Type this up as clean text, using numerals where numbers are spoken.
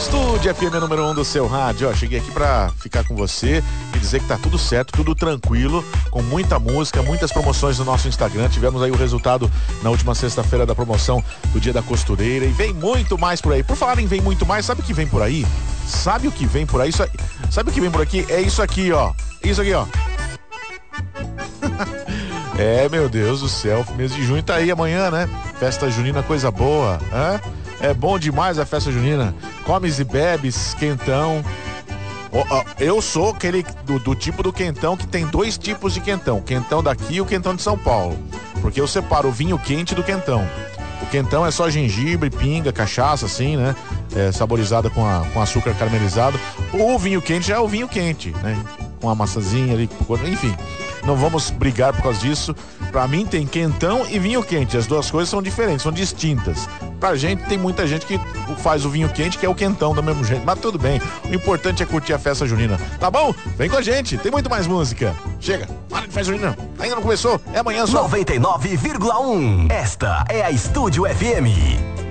Estúdio FM número 1 do seu rádio. Ó, cheguei aqui pra ficar com você e dizer que tá tudo certo, tudo tranquilo, com muita música, muitas promoções no nosso Instagram. Tivemos aí o resultado na última sexta-feira da promoção do Dia da Costureira e vem muito mais por aí. Por falar em vem muito mais, sabe o que vem por aí? Sabe o que vem por aí? Sabe o que vem por aqui? É isso aqui, ó. Isso aqui, ó. É, meu Deus do céu, mês de junho tá aí amanhã, né? Festa junina, coisa boa, né? É bom demais a festa junina. Comes e bebes, quentão. Eu sou aquele do tipo do quentão que tem dois tipos de quentão. Quentão daqui e o quentão de São Paulo. Porque eu separo o vinho quente do quentão. O quentão é só gengibre, pinga, cachaça, assim, né? Saborizada com açúcar caramelizado. O vinho quente já é o vinho quente, né? Com a maçãzinha ali, enfim. Não vamos brigar por causa disso. Pra mim tem quentão e vinho quente. As duas coisas são diferentes, são distintas. Pra gente, tem muita gente que faz o vinho quente, que é o quentão do mesmo jeito. Mas tudo bem, o importante é curtir a festa junina. Tá bom? Vem com a gente, tem muito mais música. Chega, para de festa junina. Ainda não começou? É amanhã só. 99,1. Esta é a Estúdio FM.